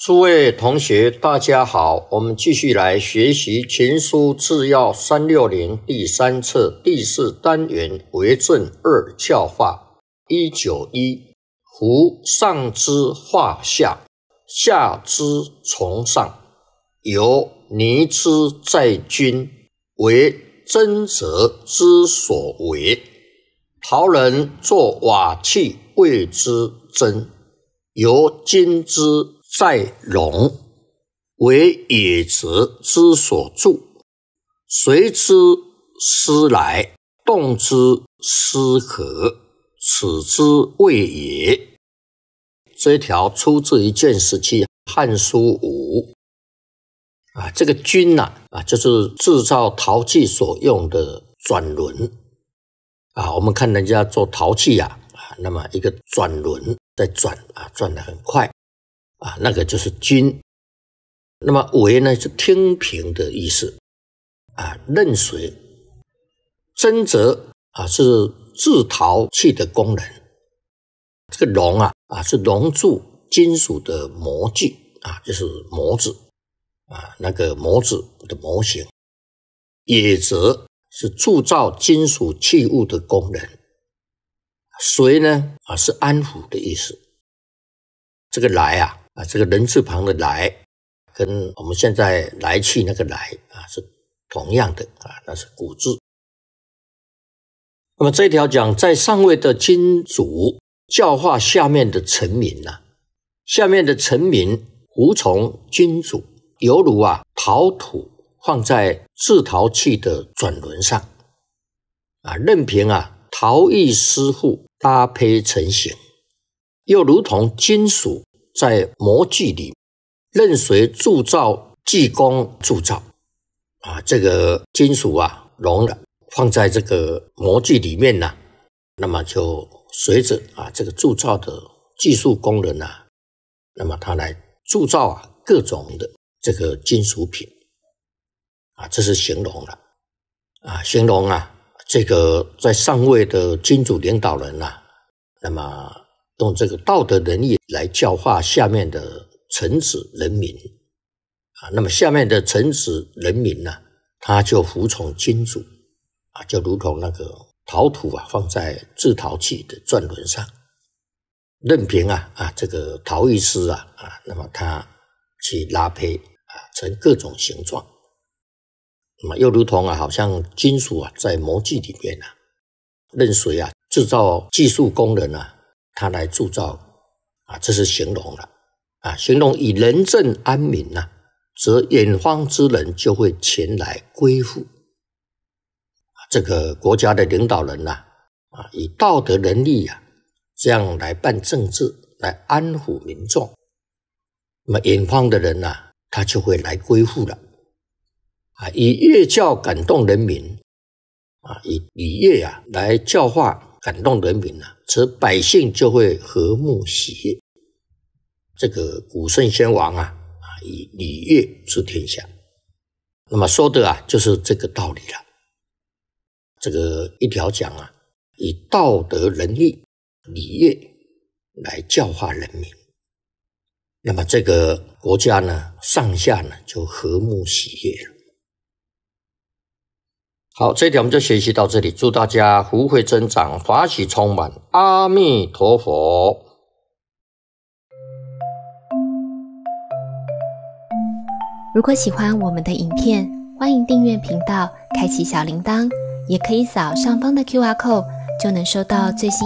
诸位同学大家好，我们继续来学习群书治要360第3册第4单元为政2教化191，夫上之化下，下之从上，由泥之在君，为真则之所为。陶人作瓦器谓之真，由金之在容，为野泽之所著，随之思来，动之思可，此之谓也。这一条出自于卷17汉书5这个钧就是制造陶器所用的转轮我们看人家做陶器那么一个转轮在转转得很快那个就是钧。那么为呢是听凭的意思任随。真则是制陶器的功能。这个熔是熔铸金属的模具就是模子那个模子的模型。野则是铸造金属器物的功能。随呢是安抚的意思。这个来这个人字旁的来跟我们现在来去那个来是同样的那是古字。那么这一条讲在上位的君主教化下面的臣民下面的臣民服从君主，犹如陶土放在制陶器的转轮上任凭陶艺师傅搭胚成型，又如同金属在模具里任随铸造技工铸造这个金属熔了放在这个模具里面那么就随着这个铸造的技术工人那么他来铸造各种的这个金属品这是形容了形容这个在上位的君主领导人那么用这个道德仁义来教化下面的臣子人民那么下面的臣子人民他就服从君主就如同那个陶土放在制陶器的转轮上，任凭这个陶艺师那么他去拉胚成各种形状。那么又如同好像金属在模具里面任随制造技术工人他来铸造这是形容了形容以仁政安民则远方之人就会前来归附。这个国家的领导人以道德仁义这样来办政治，来安抚民众，那么远方的人他就会来归附了以乐教感动人民以礼乐来教化感动人民则百姓就会和睦喜悦。这个古圣先王以礼乐治天下，那么说的就是这个道理了。这个一条讲以道德仁义礼乐来教化人民，那么这个国家上下就和睦喜悦了。好，这一条我们就学习到这里，祝大家福慧增长，法喜充满，阿弥陀佛。 如果喜欢我们的影片，欢迎订阅频道，开启小铃铛，也可以扫上方的 QR code， 就能收到最新